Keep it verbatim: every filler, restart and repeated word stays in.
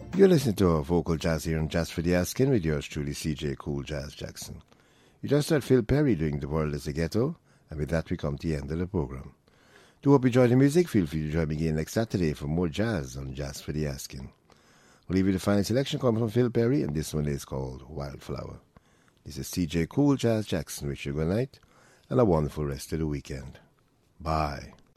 You're listening to Vocal Jazz here on Jazz for the Asking with yours truly, C J Cool Jazz Jackson. You just heard Phil Perry doing The World is a Ghetto, and with that we come to the end of the program. Do hope you enjoy the music. Feel free to join me again next Saturday for more jazz on Jazz for the Asking. We'll leave you the final selection coming from Phil Perry, and this one is called Wildflower. This is C J Cool Jazz Jackson. Wish you a good night and a wonderful rest of the weekend. Bye.